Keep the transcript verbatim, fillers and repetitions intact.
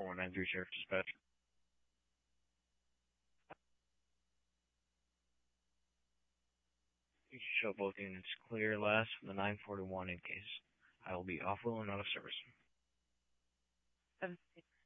four one nine three Sheriff Dispatch. You can show both units clear last from the nine forty-one in case I will be off wheel and out of service. seven six